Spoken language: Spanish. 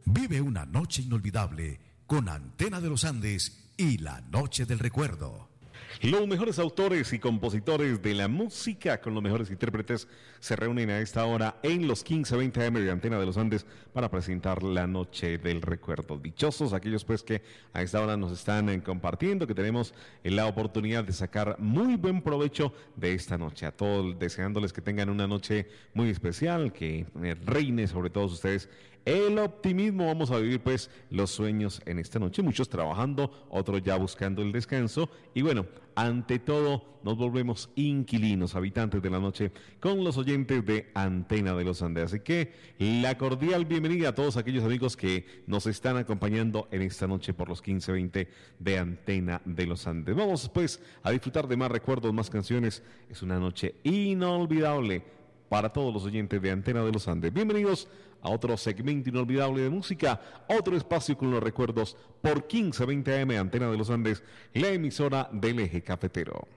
Vive una noche inolvidable con Antena de los Andes y la Noche del Recuerdo. Los mejores autores y compositores de la música con los mejores intérpretes se reúnen a esta hora en los 15:20 AM de Antena de los Andes para presentar la Noche del Recuerdo. Dichosos aquellos pues que a esta hora nos están compartiendo, que tenemos la oportunidad de sacar muy buen provecho de esta noche. A todos deseándoles que tengan una noche muy especial, que reine sobre todos ustedes el optimismo. Vamos a vivir pues los sueños en esta noche, muchos trabajando, otros ya buscando el descanso y bueno, ante todo nos volvemos inquilinos, habitantes de la noche con los oyentes de Antena de los Andes. Así que la cordial bienvenida a todos aquellos amigos que nos están acompañando en esta noche por los 15:20 de Antena de los Andes. Vamos pues a disfrutar de más recuerdos, más canciones. Es una noche inolvidable para todos los oyentes de Antena de los Andes. Bienvenidos a otro segmento inolvidable de música, otro espacio con los recuerdos por 15:20 AM, Antena de los Andes, la emisora del Eje Cafetero.